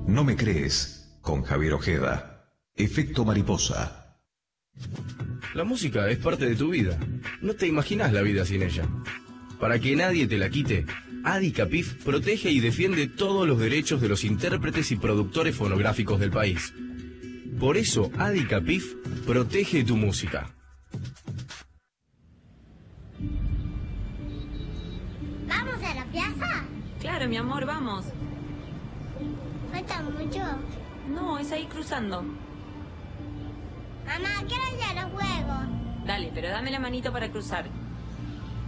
No me crees, con Javier Ojeda. Efecto mariposa. La música es parte de tu vida. No te imaginas la vida sin ella. Para que nadie te la quite, Adi Capif protege y defiende todos los derechos de los intérpretes y productores fonográficos del país. Por eso, Adi Capif protege tu música. ¿Vamos a la plaza? Claro, mi amor, vamos. ¿Falta mucho? No, es ahí cruzando. Mamá, quiero ir a los juegos. Dale, pero dame la manito para cruzar.